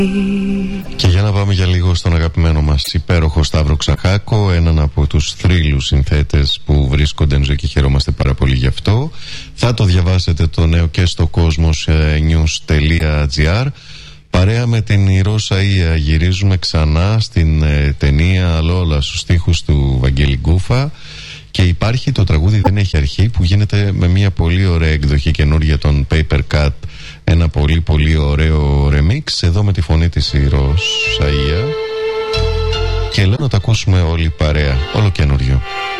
Και για να πάμε για λίγο στον αγαπημένο μας υπέροχο Σταύρο Ξαχάκο, έναν από τους θρύλους συνθέτες που βρίσκονται εν ζωή και χαιρόμαστε πάρα πολύ γι' αυτό. Θα το διαβάσετε το νέο και στο cosmos.news.gr. Παρέα με την Ηρώ Σαΐα γυρίζουμε ξανά στην ταινία Λόλα στους στίχους του Βαγγέλη Γκούφα. Και υπάρχει το τραγούδι Δεν έχει αρχή, που γίνεται με μια πολύ ωραία εκδοχή καινούργια των Paper Cut. Ένα πολύ πολύ ωραίο remix εδώ με τη φωνή της Ηρώ Σαΐα. Και λέω να το ακούσουμε όλοι παρέα, όλο καινούριο.